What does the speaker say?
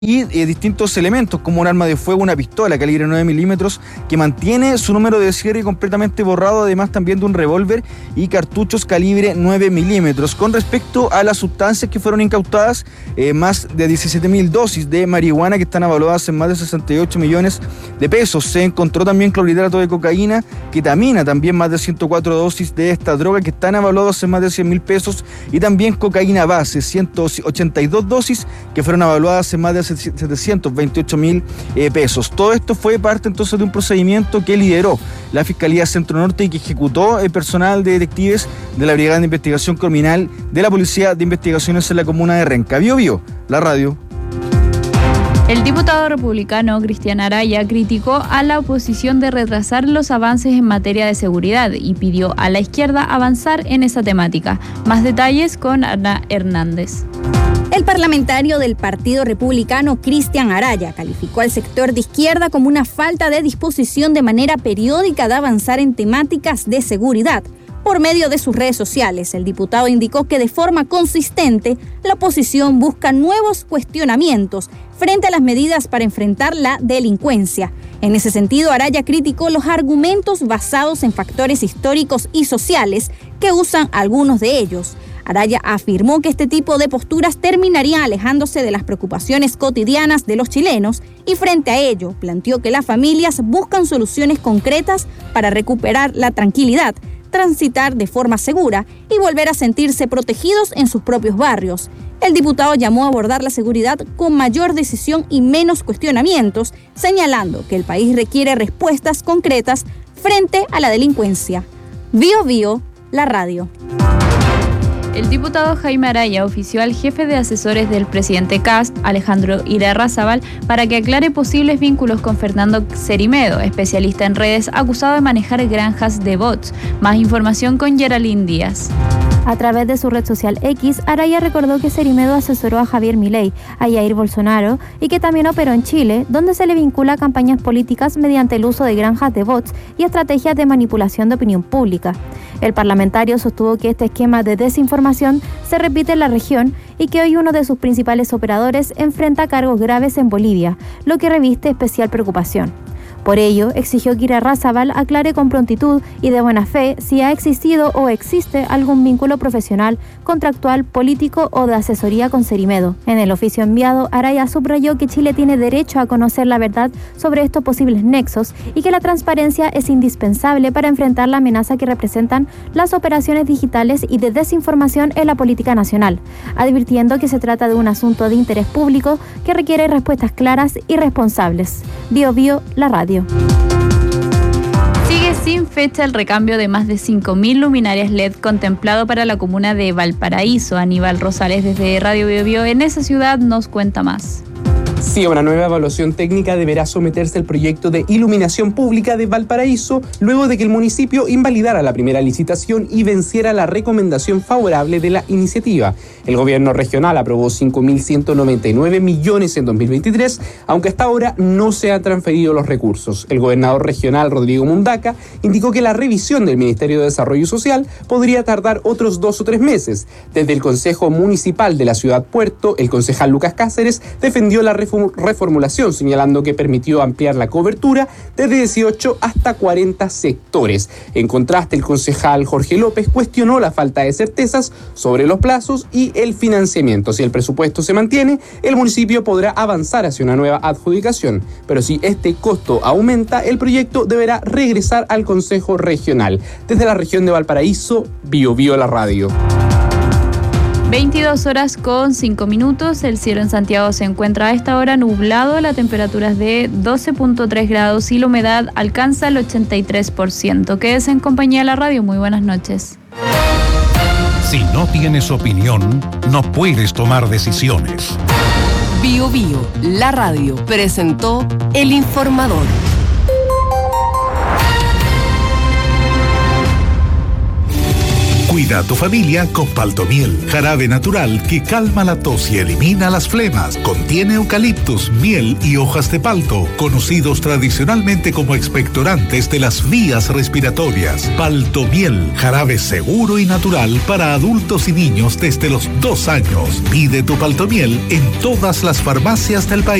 y distintos elementos como un arma de fuego, una pistola calibre 9 milímetros que mantiene su número de serie completamente borrado, además también de un revólver y cartuchos calibre 9 milímetros. Con respecto a las sustancias que fueron incautadas, más de 17.000 dosis de marihuana que están evaluadas en más de 68 millones de pesos. Se encontró también clorhidrato de cocaína, ketamina, también más de 104 dosis de esta droga que están evaluadas en más de 100.000 pesos, y también cocaína base, 182 dosis que fueron evaluadas en más de 728.000 pesos. Todo esto fue parte entonces de un procedimiento que lideró la Fiscalía Centro Norte y que ejecutó el personal de detectives de la Brigada de Investigación Criminal de la Policía de Investigaciones en la comuna de Renca. Biobío, la radio. El diputado republicano Cristian Araya criticó a la oposición de retrasar los avances en materia de seguridad y pidió a la izquierda avanzar en esa temática. Más detalles con Ana Hernández. El parlamentario del Partido Republicano, Cristian Araya, calificó al sector de izquierda como una falta de disposición de manera periódica de avanzar en temáticas de seguridad. Por medio de sus redes sociales, el diputado indicó que de forma consistente la oposición busca nuevos cuestionamientos frente a las medidas para enfrentar la delincuencia. En ese sentido, Araya criticó los argumentos basados en factores históricos y sociales que usan algunos de ellos. Araya afirmó que este tipo de posturas terminarían alejándose de las preocupaciones cotidianas de los chilenos y frente a ello planteó que las familias buscan soluciones concretas para recuperar la tranquilidad, transitar de forma segura y volver a sentirse protegidos en sus propios barrios. El diputado llamó a abordar la seguridad con mayor decisión y menos cuestionamientos, señalando que el país requiere respuestas concretas frente a la delincuencia. Biobío, la radio. El diputado Jaime Araya ofició al jefe de asesores del presidente Kast, Alejandro Irarrázaval, para que aclare posibles vínculos con Fernando Cerimedo, especialista en redes acusado de manejar granjas de bots. Más información con Geraldine Díaz. A través de su red social X, Araya recordó que Cerimedo asesoró a Javier Milei, a Jair Bolsonaro y que también operó en Chile, donde se le vincula a campañas políticas mediante el uso de granjas de bots y estrategias de manipulación de opinión pública. El parlamentario sostuvo que este esquema de desinformación se repite en la región y que hoy uno de sus principales operadores enfrenta cargos graves en Bolivia, lo que reviste especial preocupación. Por ello, exigió que Irarrázaval aclare con prontitud y de buena fe si ha existido o existe algún vínculo profesional, contractual, político o de asesoría con Cerimedo. En el oficio enviado, Araya subrayó que Chile tiene derecho a conocer la verdad sobre estos posibles nexos y que la transparencia es indispensable para enfrentar la amenaza que representan las operaciones digitales y de desinformación en la política nacional, advirtiendo que se trata de un asunto de interés público que requiere respuestas claras y responsables. Biobío, la radio. Sigue sin fecha el recambio de más de 5.000 luminarias LED contemplado para la comuna de Valparaíso. Aníbal Rosales desde Radio Biobío en esa ciudad nos cuenta más. Sí, una nueva evaluación técnica deberá someterse al proyecto de iluminación pública de Valparaíso luego de que el municipio invalidara la primera licitación y venciera la recomendación favorable de la iniciativa. El gobierno regional aprobó 5.199 millones en 2023, aunque hasta ahora no se han transferido los recursos. El gobernador regional, Rodrigo Mundaca, indicó que la revisión del Ministerio de Desarrollo Social podría tardar otros 2 o 3 meses. Desde el Consejo Municipal de la Ciudad Puerto, el concejal Lucas Cáceres defendió la reformulación, señalando que permitió ampliar la cobertura desde 18 hasta 40 sectores. En contraste, el concejal Jorge López cuestionó la falta de certezas sobre los plazos y el financiamiento. Si el presupuesto se mantiene, el municipio podrá avanzar hacia una nueva adjudicación, pero si este costo aumenta, el proyecto deberá regresar al Consejo Regional. Desde la región de Valparaíso, Biobío la radio. 22 horas con 5 minutos, el cielo en Santiago se encuentra a esta hora nublado, la temperatura es de 12.3 grados y la humedad alcanza el 83%. Quédese en compañía de la radio, muy buenas noches. Si no tienes opinión, no puedes tomar decisiones. Biobío, la radio, presentó El Informador. Cuida a tu familia con Paltomiel, jarabe natural que calma la tos y elimina las flemas. Contiene eucaliptus, miel y hojas de palto, conocidos tradicionalmente como expectorantes de las vías respiratorias. Paltomiel, jarabe seguro y natural para adultos y niños desde los 2 años. Pide tu Paltomiel en todas las farmacias del país.